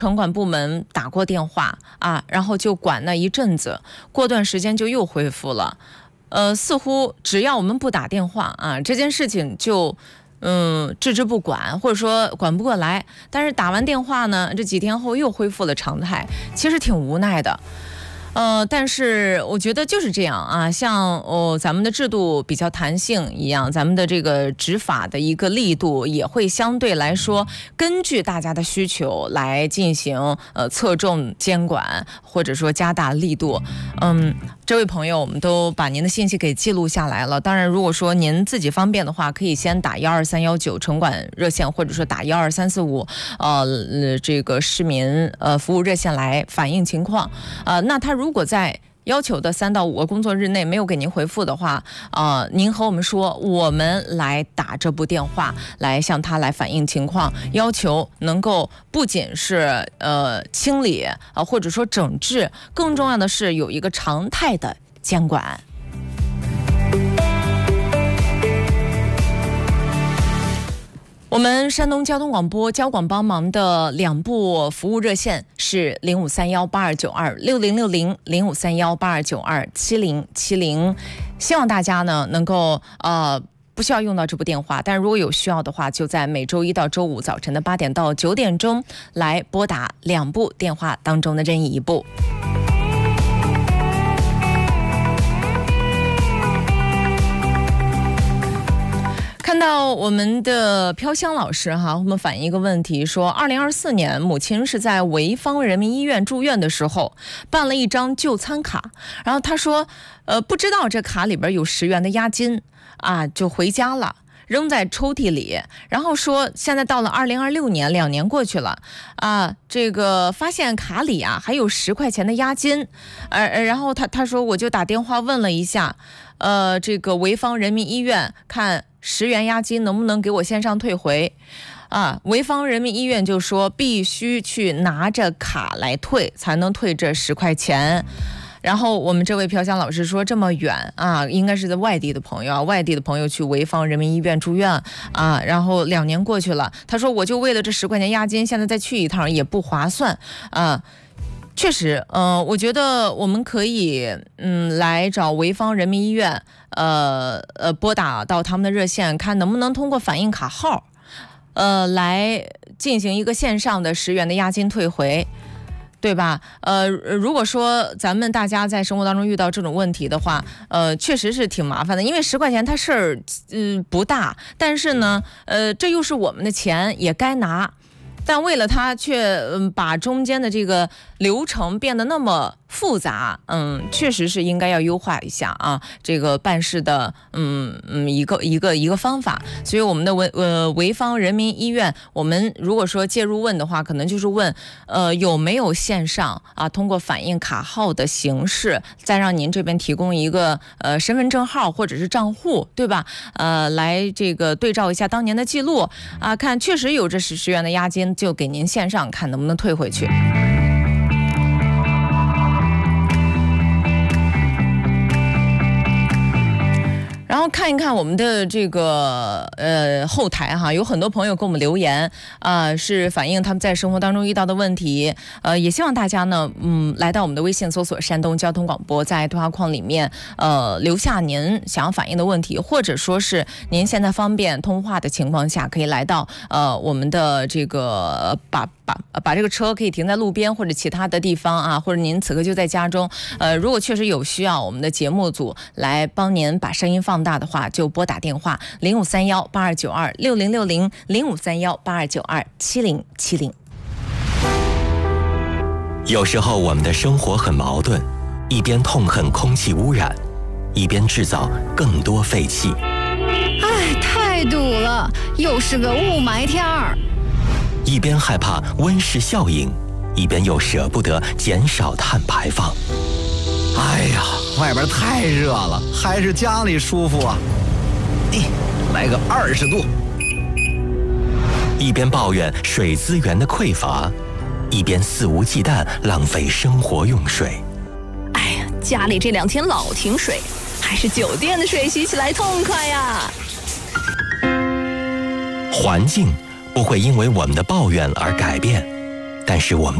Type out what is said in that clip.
城管部门打过电话啊，然后就管那一阵子，过段时间就又恢复了。似乎只要我们不打电话啊，这件事情就置之不管，或者说管不过来。但是打完电话呢，这几天后又恢复了常态，其实挺无奈的。但是我觉得就是这样啊，像咱们的制度比较弹性一样，咱们的这个执法的一个力度也会相对来说根据大家的需求来进行侧重监管，或者说加大力度。这位朋友，我们都把您的信息给记录下来了。当然，如果说您自己方便的话，可以先打12319城管热线，或者说打12345这个市民服务热线来反映情况。那他如果在要求的3到5个工作日内没有给您回复的话，您和我们说，我们来打这部电话来向他来反映情况，要求能够不仅是清理或者说整治，更重要的是有一个常态的监管。我们山东交通广播交广帮忙的2部服务热线是053182926060，053182927070，希望大家呢能够不需要用到这部电话，但如果有需要的话，就在每周一到周五早晨的8点到9点钟来拨打2部电话当中的任意一部。看到我们的飘香老师哈，我们反映一个问题，说2024年母亲是在潍坊人民医院住院的时候办了一张就餐卡，然后他说不知道这卡里边有10元的押金啊，就回家了，扔在抽屉里，然后说现在到了2026年，2年过去了啊，这个发现卡里啊还有10块钱的押金，然后他说我就打电话问了一下，这个潍坊人民医院看10元押金能不能给我线上退回啊？潍坊人民医院就说必须去拿着卡来退，才能退这10块钱。然后我们这位飘香老师说这么远啊，应该是在外地的朋友啊，外地的朋友去潍坊人民医院住院啊，然后2年过去了，他说我就为了这10块钱押金，现在再去一趟也不划算啊。确实，我觉得我们可以来找潍坊人民医院，拨打到他们的热线，看能不能通过反映卡号，来进行一个线上的10元的押金退回。对吧？如果说咱们大家在生活当中遇到这种问题的话，确实是挺麻烦的，因为10块钱它事儿不大，但是呢，这又是我们的钱，也该拿，但为了它却把中间的这个流程变得那么复杂，确实是应该要优化一下啊，这个办事的一个方法。所以我们的潍坊人民医院，我们如果说介入问的话，可能就是问有没有线上啊，通过反映卡号的形式，再让您这边提供一个身份证号或者是账户，对吧？来这个对照一下当年的记录啊，看确实有这10元的押金，就给您线上看能不能退回去。然后看一看我们的这个后台哈，有很多朋友给我们留言是反映他们在生活当中遇到的问题，也希望大家呢来到我们的微信搜索山东交通广播，在对话框里面留下您想要反映的问题，或者说是您现在方便通话的情况下，可以来到我们的这个把这个车可以停在路边或者其他的地方啊，或者您此刻就在家中，如果确实有需要我们的节目组来帮您把声音放大的话，就拨打电话0531826060，053182927070。 有时候我们的生活很矛盾，一边痛恨空气污染，一边制造更多废气。 哎，太堵了，又是个雾霾天儿。 一边害怕温室效应，一边又舍不得减少碳排放。 哎呀，外边太热了，还是家里舒服啊！来个20度。 一边抱怨水资源的匮乏，一边肆无忌惮浪费生活用水。 哎呀，家里这2天老停水，还是酒店的水洗起来痛快呀！ 环境不会因为我们的抱怨而改变， 但是我们